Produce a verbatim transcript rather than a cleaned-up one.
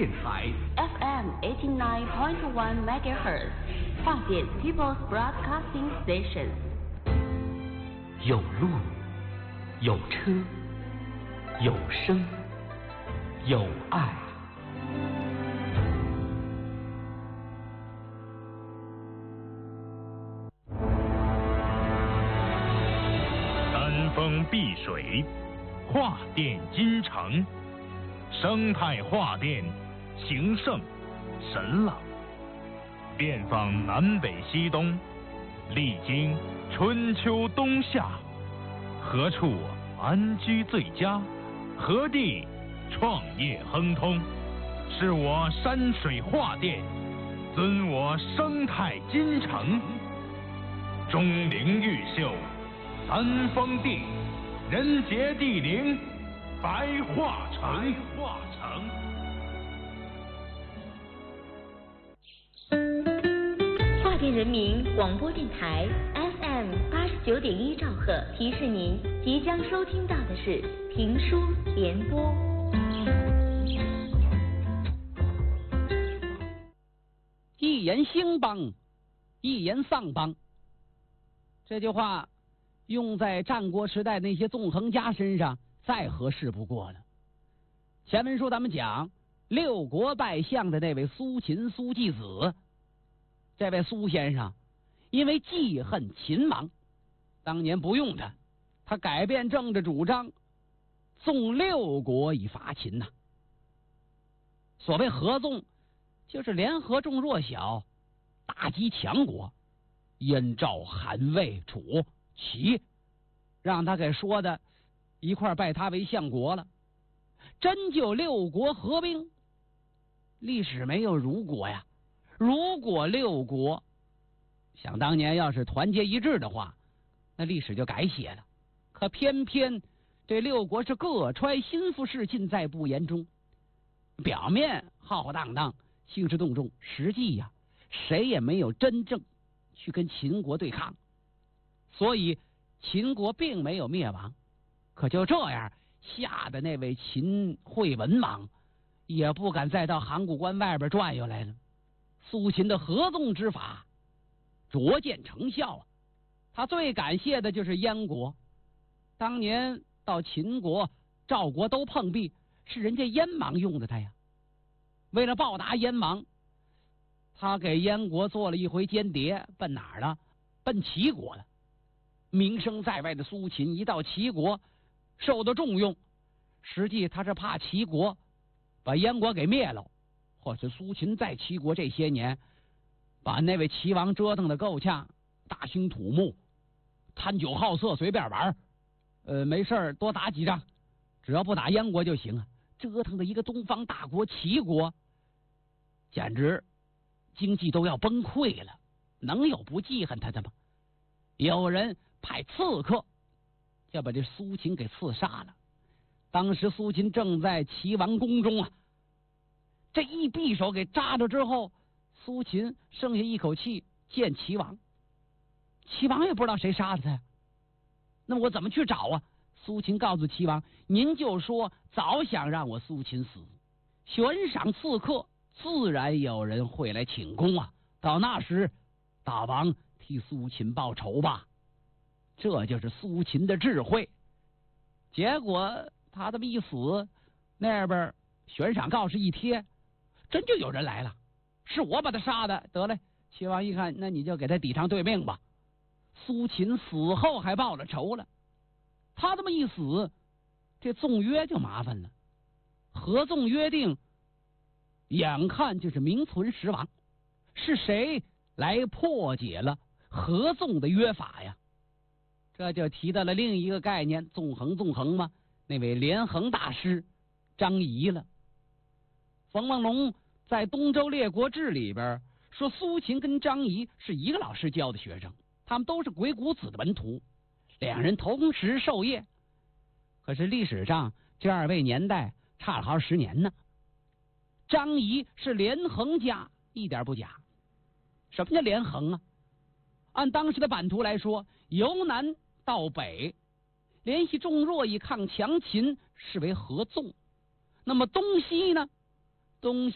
电台 F M eighty nine point one megahertz， 华电 People's Broadcasting Station。 有路，有车，有声，有爱。 山峰碧水，化电金城，生态化电，情圣神朗，遍访南北西东，历经春秋冬夏，何处安居最佳？何地创业亨通？是我山水化电，尊我生态金城，钟灵毓秀，三峰地，人杰地灵，白化城。白化城。 华电人民广播电台 F M 八十九点一兆赫提示您，即将收听到的是评书联播。 一言兴邦，一言丧邦。这句话用在战国时代那些纵横家身上再合适不过了。前文书咱们讲六国拜相的那位苏秦苏季子，这位苏先生因为记恨秦王，当年不用他，他改变政治主张，纵六国以伐秦呐、啊。所谓合纵，就是联合众弱小，打击强国。燕赵韩魏楚齐，让他给说的一块拜他为相国了。真就六国合兵，历史没有如果呀。如果六国想当年要是团结一致的话，那历史就改写了。可偏偏这六国是各揣心腹事尽在不言中，表面浩浩荡荡，兴师动众，实际呀，谁也没有真正去跟秦国对抗，所以秦国并没有灭亡。可就这样，吓得那位秦惠文王也不敢再到函谷关外边转悠来了。苏秦的合纵之法卓见成效啊！他最感谢的就是燕国，当年到秦国、赵国都碰壁，是人家燕王用的他呀。为了报答燕王，他给燕国做了一回间谍，奔哪儿了？奔齐国了。名声在外的苏秦一到齐国受到重用，实际他是怕齐国把燕国给灭了，或是苏秦在齐国这些年把那位齐王折腾的够呛，大兴土木，贪酒好色，随便玩，呃，没事多打几仗，只要不打燕国就行啊。折腾的一个东方大国齐国简直经济都要崩溃了，能有不记恨他的吗？有人派刺客要把这苏秦给刺杀了。当时苏秦正在齐王宫中啊，这一匕首给扎着之后，苏秦剩下一口气见齐王。齐王也不知道谁杀的他呀，那我怎么去找啊？苏秦告诉齐王，您就说早想让我苏秦死，悬赏刺客，自然有人会来请功啊！到那时，大王替苏秦报仇吧。这就是苏秦的智慧。结果他这么一死，那边悬赏告示一贴，真就有人来了，是我把他杀的。得嘞，齐王一看，那你就给他抵偿对命吧。苏秦死后还报了仇了。他这么一死，这纵约就麻烦了。合纵约定眼看就是名存实亡，是谁来破解了合纵的约法呀？这就提到了另一个概念，纵横纵横嘛，那位连横大师张仪了。冯梦龙在《东周列国志》里边说，苏秦跟张仪是一个老师教的学生，他们都是鬼谷子的门徒，两人同时授业。可是历史上这二位年代差了好十年呢。张仪是连横家，一点不假。什么叫连横啊？按当时的版图来说，由南到北，联系众弱以抗强秦，视为合纵。那么东西呢？东